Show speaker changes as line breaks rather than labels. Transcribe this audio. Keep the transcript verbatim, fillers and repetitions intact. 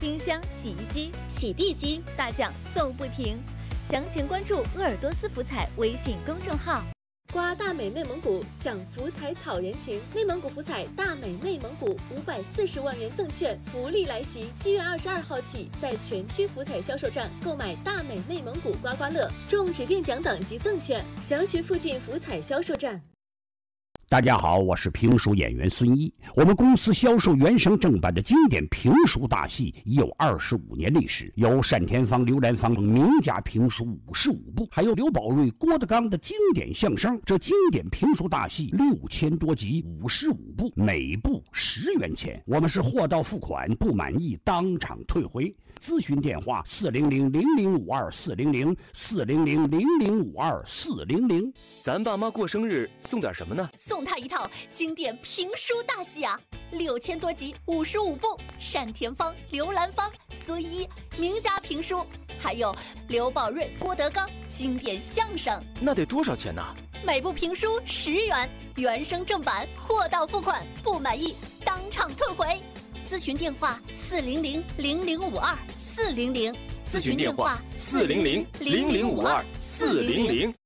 冰箱、洗衣机、洗地机大奖送不停，详情关注鄂尔多斯福彩微信公众号。
刮大美内蒙古，享福彩草原情。内蒙古福彩大美内蒙古五百四十万元赠券福利来袭，七月二十二号起，在全区福彩销售站购买大美内蒙古刮刮乐，中指定奖等及赠券，详询附近福彩销售站。
大家好，我是评书演员孙一。我们公司销售原声正版的经典评书大戏已有二十五年历史，有单田芳、刘兰芳名家评书五十五部，还有刘宝瑞、郭德纲的经典相声。这经典评书大戏六千多集，五十五部，每部十元钱。我们是货到付款，不满意当场退回。咨询电话四零零零零五二四零零四零零零零五二四零零。
咱爸妈过生日送点什么呢？
送他一套经典评书大戏啊，六千多集，五十五部，单田芳、刘兰芳、孙一名家评书，还有刘宝瑞、郭德纲经典相声。
那得多少钱呢？
每部评书十元，原声正版，货到付款，不满意当场退回。咨询电话四零零零零五二四零零，
咨询电话四零零零零五二四零零。